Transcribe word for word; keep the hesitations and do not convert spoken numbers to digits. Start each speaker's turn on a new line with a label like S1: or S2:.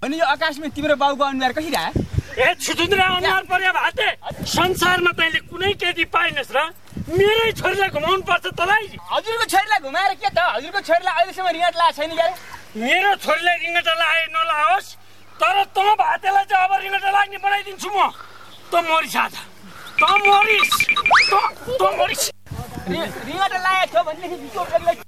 S1: अनि यो आकाशमा तिम्रो बाउको अनुहार कसरी आयो?
S2: ए छुचुन्द्रा अनुहार पर्या भाते संसारमा तैँले कुनै केटी पाइनस् र मेरै छोरीलाई घुमाउनु पर्छ तँलाई?
S1: हजुरको छोरीलाई घुमाएर के त? हजुरको छोरीलाई अहिलेसम्म रिङ्गट लगाएको छैन क्यारे?
S2: मेरो छोरीलाई रिङ्गट लाए नलाओस्, तर तँ भातेलाई चाहिँ अब रिङ्गट लाग्ने बनाइदिन्छु म। तँ मरिस आज, तँ मरिस, तँ तँ मरिस।
S1: रिङ्गट लगाएको थियो भनेदेखि